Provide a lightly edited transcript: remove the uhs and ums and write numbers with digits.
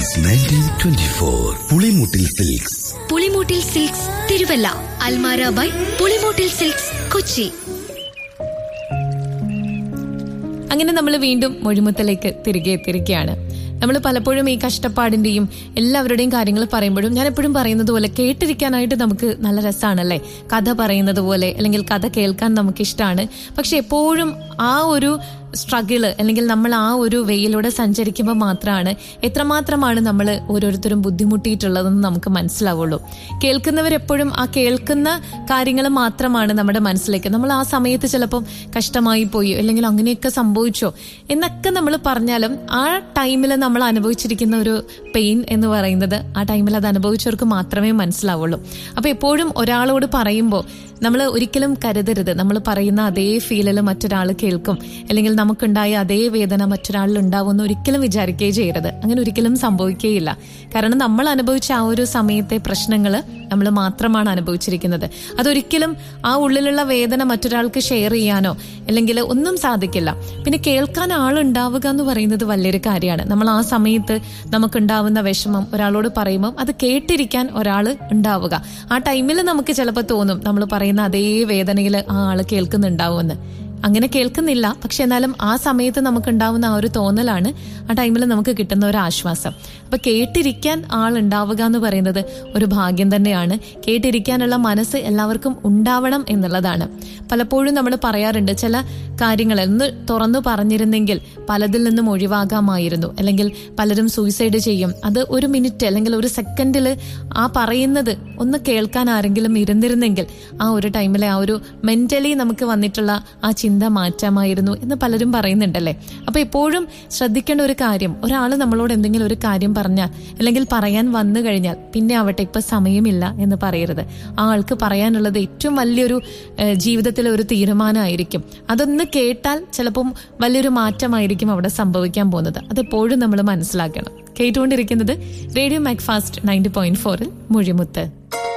Since 1924. Pulimoottil silks. Pulimoottil silks Thiruvalla. Almara by Pulimoottil silks Kochi. അങ്ങനെ നമ്മൾ വീണ്ടും മൊഴിമുത്തലേക്ക് തിരികെ എത്തിയിരിക്കുകയാണ്. നമ്മൾ പലപ്പോഴും ഈ കഷ്ടപ്പാടിന്റെയും എല്ലാവരുടെയും കാര്യങ്ങൾ പറയുമ്പോഴും ഞാൻ എപ്പോഴും പറയുന്നത് പോലെ കേട്ടിരിക്കാനായിട്ട് നമുക്ക് നല്ല രസമാണല്ലേ, കഥ പറയുന്നത് പോലെ, അല്ലെങ്കിൽ കഥ കേൾക്കാൻ നമുക്ക് ഇഷ്ടമാണ്. പക്ഷെ എപ്പോഴും ആ ഒരു സ്ട്രഗിള് അല്ലെങ്കിൽ നമ്മൾ ആ ഒരു വെയിലൂടെ സഞ്ചരിക്കുമ്പോൾ മാത്രമാണ് എത്രമാത്രമാണ് നമ്മൾ ഓരോരുത്തരും ബുദ്ധിമുട്ടിയിട്ടുള്ളതെന്ന് നമുക്ക് മനസ്സിലാവുള്ളൂ. കേൾക്കുന്നവരെപ്പോഴും ആ കേൾക്കുന്ന കാര്യങ്ങൾ മാത്രമാണ് നമ്മുടെ മനസ്സിലേക്ക്. നമ്മൾ ആ സമയത്ത് ചിലപ്പം കഷ്ടമായി പോയി അല്ലെങ്കിൽ അങ്ങനെയൊക്കെ സംഭവിച്ചോ എന്നൊക്കെ നമ്മൾ പറഞ്ഞാലും ആ ടൈമിൽ നമ്മൾ അനുഭവിച്ചിരിക്കുന്ന ഒരു പെയിൻ എന്ന് പറയുന്നത് ആ ടൈമിൽ അത് അനുഭവിച്ചവർക്ക് മാത്രമേ മനസ്സിലാവുള്ളൂ. അപ്പൊ എപ്പോഴും ഒരാളോട് പറയുമ്പോൾ നമ്മൾ ഒരിക്കലും കരുതരുത് നമ്മൾ പറയുന്ന അതേ ഫീലിൽ മറ്റൊരാൾ കേൾക്കും അല്ലെങ്കിൽ നമുക്കുണ്ടായ അതേ വേദന മറ്റൊരാളിൽ ഉണ്ടാവുമെന്ന് ഒരിക്കലും വിചാരിക്കുകയേ ചെയ്യരുത്. അങ്ങനെ ഒരിക്കലും സംഭവിക്കുകയില്ല. കാരണം നമ്മൾ അനുഭവിച്ച ആ ഒരു സമയത്തെ പ്രശ്നങ്ങൾ നമ്മൾ മാത്രമാണ് അനുഭവിച്ചിരിക്കുന്നത്. അതൊരിക്കലും ആ ഉള്ളിലുള്ള വേദന മറ്റൊരാൾക്ക് ഷെയർ ചെയ്യാനോ അല്ലെങ്കിൽ ഒന്നും സാധിക്കില്ല. പിന്നെ കേൾക്കാൻ ആളുണ്ടാവുക എന്ന് പറയുന്നത് വലിയൊരു കാര്യമാണ്. നമ്മൾ ആ സമയത്ത് നമുക്കുണ്ടാവുന്ന വിഷമം ഒരാളോട് പറയുമ്പോൾ അത് കേട്ടിരിക്കാൻ ഒരാൾ ഉണ്ടാവുക. ആ ടൈമിൽ നമുക്ക് ചിലപ്പോൾ തോന്നും നമ്മൾ പറയുന്ന അതേ വേദനയിൽ ആ ആള് കേൾക്കുന്നുണ്ടാവുമെന്ന്. അങ്ങനെ കേൾക്കുന്നില്ല, പക്ഷെ എന്നാലും ആ സമയത്ത് നമുക്കുണ്ടാവുന്ന ആ ഒരു തോന്നലാണ് ആ ടൈമിൽ നമുക്ക് കിട്ടുന്ന ഒരു ആശ്വാസം. അപ്പൊ കേട്ടിരിക്കാൻ ആളുണ്ടാവുക എന്ന് പറയുന്നത് ഒരു ഭാഗ്യം തന്നെയാണ്. കേട്ടിരിക്കാനുള്ള മനസ്സ് എല്ലാവർക്കും ഉണ്ടാവണം എന്നുള്ളതാണ്. പലപ്പോഴും നമ്മൾ പറയാറുണ്ട് ചില കാര്യങ്ങൾ ഒന്ന് തുറന്നു പറഞ്ഞിരുന്നെങ്കിൽ പലതിൽ നിന്നും ഒഴിവാകാമായിരുന്നു, അല്ലെങ്കിൽ പലരും സൂയിസൈഡ് ചെയ്യും. അത് ഒരു മിനിറ്റ് അല്ലെങ്കിൽ ഒരു സെക്കൻഡിൽ ആ പറയുന്നത് ഒന്ന് കേൾക്കാൻ ആരെങ്കിലും ഇരുന്നിരുന്നെങ്കിൽ ആ ഒരു ടൈമിലെ ആ ഒരു മെന്റലി നമുക്ക് വന്നിട്ടുള്ള ആ ചിന്ത മാറ്റാമായിരുന്നു എന്ന് പലരും പറയുന്നുണ്ടല്ലേ. അപ്പൊ എപ്പോഴും ശ്രദ്ധിക്കേണ്ട ഒരു കാര്യം, ഒരാൾ നമ്മളോട് എന്തെങ്കിലും ഒരു കാര്യം പറഞ്ഞാൽ അല്ലെങ്കിൽ പറയാൻ വന്നു കഴിഞ്ഞാൽ പിന്നെ ആവട്ടെ ഇപ്പൊ സമയമില്ല എന്ന് പറയരുത്. ആ ആൾക്ക് പറയാനുള്ളത് ഏറ്റവും വലിയൊരു ജീവിതത്തിലെ ഒരു തീരുമാനമായിരിക്കും. അതൊന്ന് കേട്ടാൽ ചിലപ്പം വലിയൊരു മാറ്റമായിരിക്കും അവിടെ സംഭവിക്കാൻ പോകുന്നത്. അതെപ്പോഴും നമ്മൾ മനസ്സിലാക്കണം. കേട്ടുകൊണ്ടിരിക്കുന്നത് റേഡിയോ മാക്ഫാസ്റ്റ് 90.4 മൊഴിമുത്ത്.